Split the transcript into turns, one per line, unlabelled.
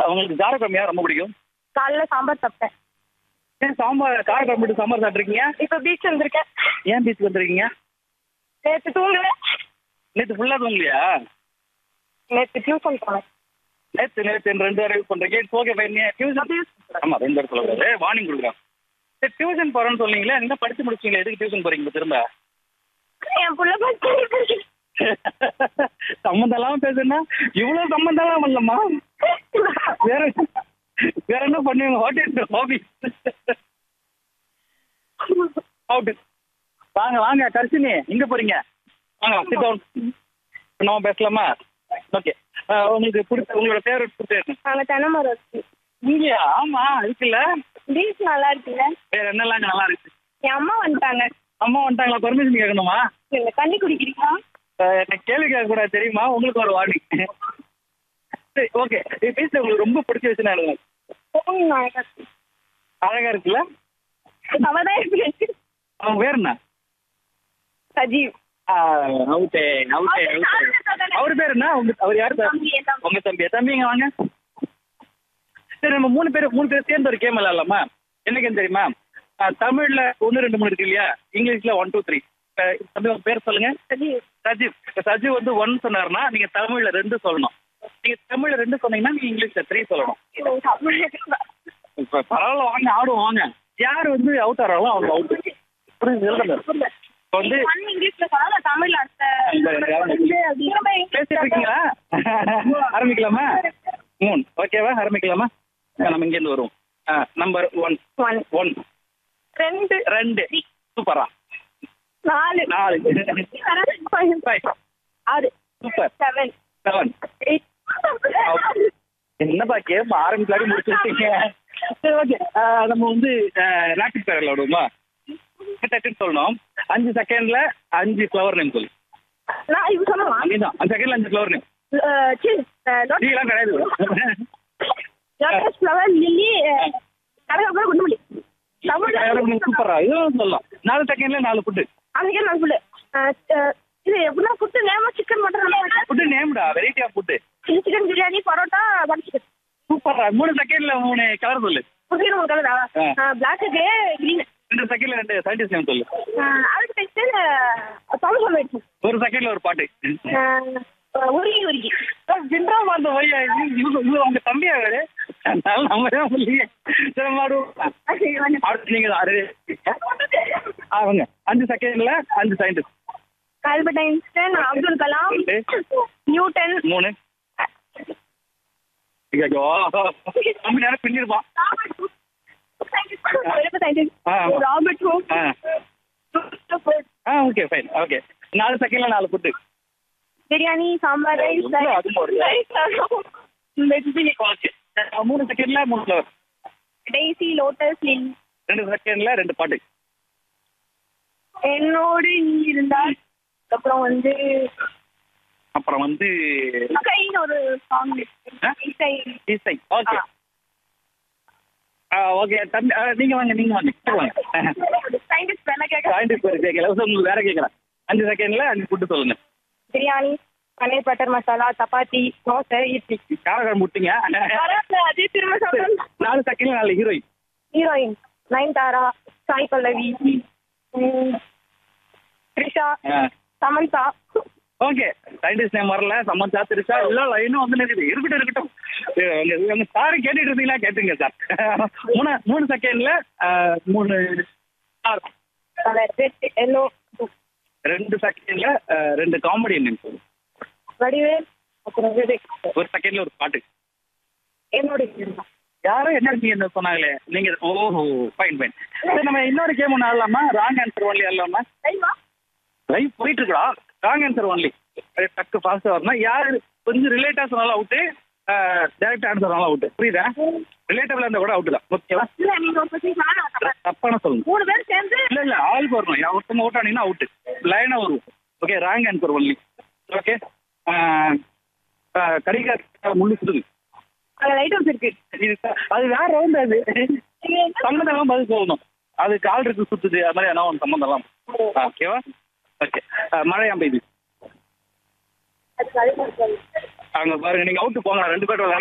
உங்களுக்கு காரக்குழம்பு யார் ரொம்ப பிடிக்கும்?
காலைல சாம்பார் சாப்பிட்டேன்.
ஏன் சாம்பார் காரக்குழம்பு விட்டு சாம்பார் சாப்பிட்ருக்கீங்க?
இப்ப பீச் வந்திருக்கேன்.
ஏன் பீச் வந்துருக்கீங்க?
நேற்று தூங்கல.
நேற்று ஃபுல்லாக தூங்கலையா?
நேற்று டியூஷன் போனேன்.
நேற்று நேற்று 2 தடவை யூஸ் பண்ணுறீங்க. It's okay fine. டியூஷன் ஆமாம் 2 தடவை சொல்லக்கூடாது. வார்னிங் கொடுக்குறேன். சரி டியூஷன் போகிறேன்னு சொன்னீங்களே, என்ன படித்து முடிச்சிங்களா? எதுக்கு டியூஷன் போகிறீங்க இப்போ திரும்ப?
என் புள்ள பார்த்து
சம்மந்தம் இல்லாமல் பேசுனா இவ்வளோ சம்மந்தம் இல்லாமல் இல்லைம்மா. வேற வேற என்ன பண்ணுவீங்க? What is hobby? அவுட். வாங்க வாங்க கர்ஷினி, எங்கே போகிறீங்க? வாங்க சிட் டவுன். நம்ம பேசலாமா? ஓகே. உங்களுக்கு பிடிச்ச உங்களோட ஃபேவரட் ஃபுட் என்ன?
நாங்கள் தென்னைமரம் இருக்கு.
இங்கேயா? ஆமாம் இருக்குல்ல.
பீச் நல்லா இருக்குல்ல.
வேற என்னெல்லாம் நல்லா இருக்கு?
என் அம்மா வந்துட்டாங்க.
அம்மா வந்துட்டாங்களா? பெர்மிஷன் கேட்கணுமா?
இல்ல தண்ணி குடிக்கிறீங்களா?
எனக்கு கேள்வி கேட்கக்கூடாது தெரியுமா? உங்களுக்கு ஒரு வார்னிங். சரி ஓகே. பீச்சில் உங்களுக்கு ரொம்ப பிடிச்ச விஷயம் என்ன? அழகா இருக்குல்ல.
அவதான் இருக்கு.
அவங்க பேர் என்ன?
சஜீவ்.
அவுட்டே அவுட்டே அவுட்டே. அவர் பேர் என்ன? அவர் யார் சார்? உங்க தம்பி. தம்பிங்க வாங்க. சரி நம்ம மூணு பேர் சேர்ந்து ஒரு கேம் விளையாடலாமா? என்ன கேம் தெரியுமா? தமிழ்ல 1 2 3 இருக்கு இல்லையா? இங்கிலீஷ்ல 1 2 3. தம்பி உங்க பேர் சொல்லுங்க. சஜீவ். சஜீவ் வந்து 1 சொன்னாருன்னா நீங்க தமிழ்ல 2 சொல்லணும். நீங்க தமிழ்ல 2 சொன்னீங்கன்னா நீங்க இங்கிலீஷ்ல 3 சொல்லணும். இப்ப பரவாயில்ல வாங்க ஆடுவோம் வாங்க. யார் வந்து அவுட் ஆறாங்களோ அவங்க அவுட். புரியுது? இப்போ வந்து
இங்கிலீஷ்ல சொல்லல, தமிழ்ல
பேசிட்டு இருக்கீங்களா? ஆரம்பிக்கலாமா? 3 ஓகேவா? ஆரம்பிக்கலாமா? நம்ம இங்கேருந்து வருவோம். நம்பர் 1 1 2 சூப்பரா
4
4 5
6
சூப்பர்
7
7
8.
என்னப்பா கேம் ஆரம்பிக்கலாடி முடிச்சுட்டீங்க. சரி ஓகே. நம்ம வந்து ராக்கெட் பேர் விளையாடுவோமா? டக்குன்னு சொல்லணும். 5 செகண்ட்ல 5 ஃப்ளவர் நேம் சொல்லு.
நான் இது சொல்லவா?
நீதான் 5 செகண்ட்ல 5 ஃப்ளவர் நேம். டீலாம் கிடையாது.
லோட்டஸ் ஃப்ளவர், லில்லி, கனகாம்பரம், குண்டுமல்லி. தமிழ்ல
சூப்பரா இதுவும் சொல்லலாம். 4 செகண்ட்ல 4 ஃபுட்டு.
அதுக்கே நான் ஃபுல்லு. இது எப்படின்னா food நேமா chicken mutton
food நேம்டா, variety of food.
Chicken biryani, parotta, butter chicken.
சூப்பரா. 3 செகண்ட்ல 3 கலர் சொல்லு.
புதிய ஒரு கலரா? Block, green.
2 செகண்ட்ல 2 சயின்டிஸ்ட் நேம் சொல்லு.
அதுக்கு டெக்ஸ்டைல் தமிழ் சொல்லிடுச்சு.
1 செகண்ட்ல ஒரு பாட்டு.
உருகி
பின்றா பார்த்த பையா இவங்க உங்க தம்பியா வேறு. அதனால நம்ம தான் சொல்லியே மாடுவோம். அடுத்து நீங்க அவங்க 5 செகண்ட்ல 5 scientist.
Albert Einstein, Abdul Kalam, Newton.
3 தம்பி நேரம் பின்னிருப்பான்.
Robert Hooke.
Okay fine. Okay 4 செகண்ட்ல 4 ஃபுட்டு.
பிரியாணி, சாம்பார், ரைஸ்,
3 செகண்ட்ல 3 ஃப்ளவர்.
Daisy, lotus, lily.
2 செகண்ட்ல 2 பாட்டு.
என்னோடு நீ இருந்தால். அப்புறம் வந்து கைன்னு ஒரு சாங். இசை.
ஓகே ஓகே தம்பி நீங்க வாங்க
சயின்டிஸ்ட் வேலை கேட்க.
சயின்டிஸ்ட் பேர் கேட்கல, உங்களுக்கு வேற கேட்கறேன். 5 செகண்ட்ல 5 ஃபுட்டு சொல்லுங்க.
பிரியாணி, பன்னீர் பட்டர் மசாலா, சப்பாத்தி, தோசை, இட்லி.
காரக்காரம் முட்டிங்க.
அதே திரும்ப சொல்றேன்.
4 செகண்ட்ல 4 heroine.
Heroine Nayanthara, Sai Pallavi, Trisha, Samantha.
Okay scientist name வரல. சமந்தா, த்ரிஷா எல்லாம் லைனும் வந்து இருக்குது. இருக்கட்டும். உங்க சாரு கேட்டுட்டு இருந்தீங்களா? கேட்டுங்க சார். 3 செகண்ட்ல 3
எல்லோ.
2 செகண்ட்ல 2 காமெடி நேம் சொல்லு.
வடிவேல், அப்புறம் விவேக்.
1 செகண்ட்ல ஒரு பாட்டு.
என்னோட
யாரும் என்ன இருக்கீங்க சொன்னாங்களே நீங்க. ஓஹோ ஃபைன். சரி நம்ம இன்னொரு கேம் ஒன்று ஆடலாமா? Wrong answer only ஆடலாமா? லைவ் போயிட்டு இருக்கா? Wrong answer only. டக்கு ஃபாஸ்ட்டாக வரணும். யார் கொஞ்சம் ரிலேட்டாக சொன்னாலும் அவுட்டு, டேரக்ட் ஆன்சர் சொன்னாலும் அவுட்டு. புரியுதா? ரிலேட்டபிளாக இருந்தால் கூட அவுட்டு தான். ஓகேவா? தப்பான சொல்லுங்க.
3 பேர் சேர்ந்து
இல்லை ஆளுக்கு வரணும். ஒருத்தவங்க அவுட் ஆனீங்கன்னா அவுட்டு. லைனாக வரும். Okay wrong answer only. Okay கடிகார முள்ளு சுடுது.
லைட் ஹவுஸ் இருக்கு.
அது வேற ரவுண்ட். அது சம்மந்தம் பதில் சொல்லணும். அது கால் இருக்கு சுத்துது. அது மாதிரி என்ன ஒன்று சம்மந்தம். ஓகேவா? ஓகே மழையா பெய்யுது. அங்கே பாருங்க. நீங்கள் அவுட்டு போங்க. 2 பேர்